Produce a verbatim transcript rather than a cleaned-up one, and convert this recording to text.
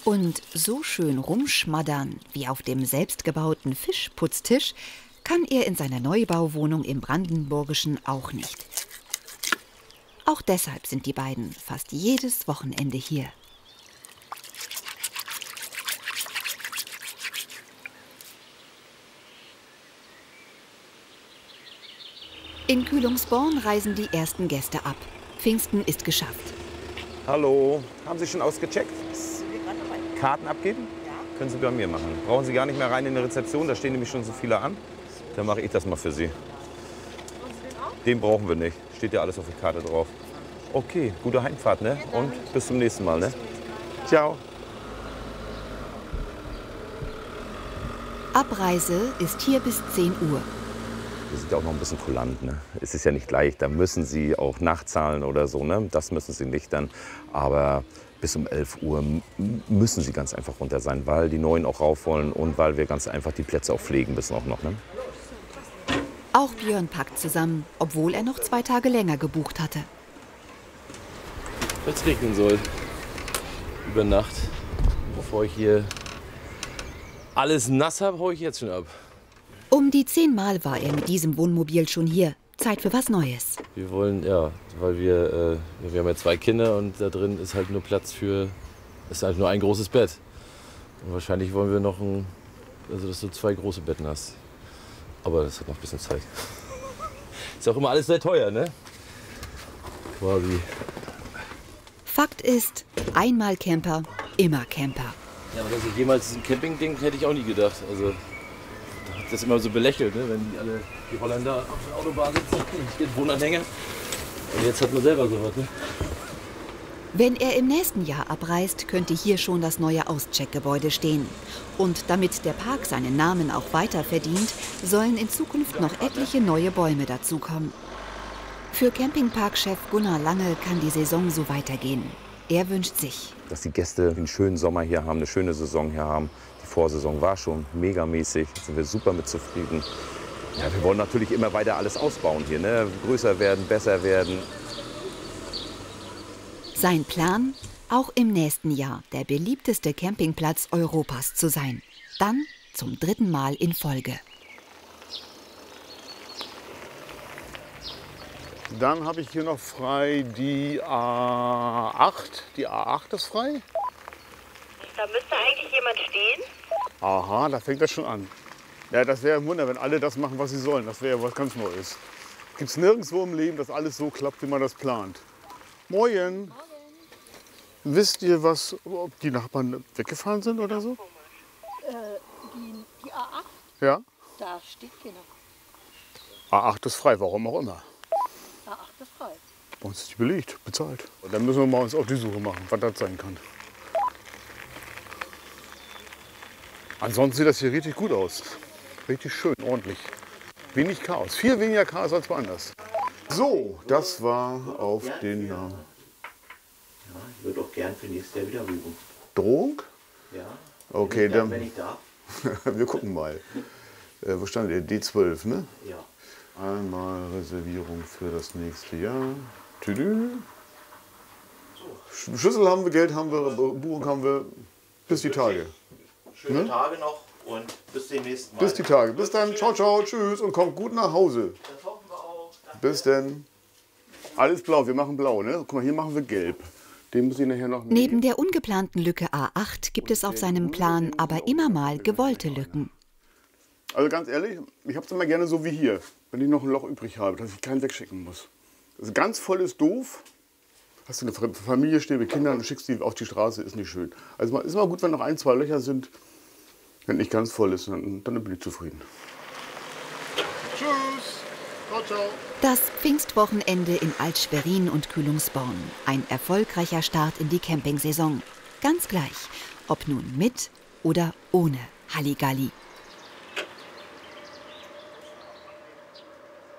Und so schön rumschmaddern wie auf dem selbstgebauten Fischputztisch kann er in seiner Neubauwohnung im Brandenburgischen auch nicht. Auch deshalb sind die beiden fast jedes Wochenende hier. In Kühlungsborn reisen die ersten Gäste ab. Pfingsten ist geschafft. Hallo, haben Sie schon ausgecheckt? Karten abgeben? Ja. Können Sie bei mir machen. Brauchen Sie gar nicht mehr rein in die Rezeption, da stehen nämlich schon so viele an. Dann mache ich das mal für Sie. Den brauchen wir nicht. Steht ja alles auf der Karte drauf. Okay, gute Heimfahrt, ne? Und bis zum nächsten Mal, ne? Ciao. Abreise ist hier bis zehn Uhr. Wir sind ja auch noch ein bisschen kulant, ne? Es ist ja nicht leicht, da müssen Sie auch nachzahlen oder so, ne? Das müssen Sie nicht dann. Aber bis um elf Uhr müssen Sie ganz einfach runter sein, weil die Neuen auch rauf wollen und weil wir ganz einfach die Plätze auch pflegen müssen auch noch, ne? Auch Björn packt zusammen, obwohl er noch zwei Tage länger gebucht hatte. Wenn es regnen soll, über Nacht, bevor ich hier alles nass habe, haue ich jetzt schon ab. Um die zehnmal war er mit diesem Wohnmobil schon hier. Zeit für was Neues. Wir wollen, ja, weil wir, äh, wir haben ja zwei Kinder und da drin ist halt nur Platz für, ist halt nur ein großes Bett. Und wahrscheinlich wollen wir noch ein, also dass du zwei große Betten hast. Aber das hat noch ein bisschen Zeit. Ist auch immer alles sehr teuer, ne? Quasi. Fakt ist, einmal Camper, immer Camper. Ja, aber dass ich jemals ein Camping-Ding hätte ich auch nie gedacht. Also, da hat das immer so belächelt, ne? Wenn die alle die Holländer auf der Autobahn sitzen und ich den Wohnanhänger. Und jetzt hat man selber sowas, ne? Wenn er im nächsten Jahr abreist, könnte hier schon das neue Auscheckgebäude stehen. Und damit der Park seinen Namen auch weiter verdient, sollen in Zukunft noch etliche neue Bäume dazukommen. Für Campingparkchef Gunnar Lange kann die Saison so weitergehen. Er wünscht sich, dass die Gäste einen schönen Sommer hier haben, eine schöne Saison hier haben. Die Vorsaison war schon megamäßig, da sind wir super mit zufrieden. Ja, wir wollen natürlich immer weiter alles ausbauen hier, ne? Größer werden, besser werden. Sein Plan, auch im nächsten Jahr der beliebteste Campingplatz Europas zu sein. Dann zum dritten Mal in Folge. Dann habe ich hier noch frei die A acht. Die A acht ist frei. Da müsste eigentlich jemand stehen. Aha, da fängt das schon an. Ja, das wäre ein Wunder, wenn alle das machen, was sie sollen. Das wäre ja was ganz Neues. Gibt es nirgendwo im Leben, dass alles so klappt, wie man das plant. Moin. Morgen. Wisst ihr, was, ob die Nachbarn weggefahren sind oder so? Äh, die, die A acht? Ja. Da steht keiner. A acht ist frei, warum auch immer. A acht ist frei. Bei uns ist die belegt, bezahlt. Und dann müssen wir mal uns auf die Suche machen, was das sein kann. Ansonsten sieht das hier richtig gut aus. Richtig schön, ordentlich. Wenig Chaos. Viel weniger Chaos als woanders. So, das war auf den Namen. Ja, ich würde auch gern für nächstes Jahr wieder buchen. Drohung? Ja. Okay, dann. Wenn ich darf. Wir gucken mal. Äh, wo stand der? D zwölf, ne? Ja. Einmal Reservierung für das nächste Jahr. Tüdü. Schlüssel haben wir, Geld haben wir, Buchung haben wir. Bis die Tage. Schöne Ne? Tage noch und bis zum nächsten Mal. Bis die Tage. Bis dann. Ciao, ciao, tschüss und kommt gut nach Hause. Das hoffen wir auch. Danke. Bis denn. Alles blau, wir machen blau, ne? Guck mal, hier machen wir gelb. Den muss ich nachher noch nehmen. Neben der ungeplanten Lücke A acht gibt es auf seinem Plan aber immer mal gewollte Lücken. Also ganz ehrlich, ich habe es immer gerne so wie hier, wenn ich noch ein Loch übrig habe, dass ich keinen wegschicken muss. Also ganz voll ist doof. Hast du eine Familie stehen mit Kindern und schickst die auf die Straße, ist nicht schön. Also ist immer gut, wenn noch ein, zwei Löcher sind. Wenn nicht ganz voll ist, dann, dann bin ich zufrieden. Tschüss. Ciao, ciao. Das Pfingstwochenende in Alt-Schwerin und Kühlungsborn. Ein erfolgreicher Start in die Campingsaison. Ganz gleich, ob nun mit oder ohne Halligalli.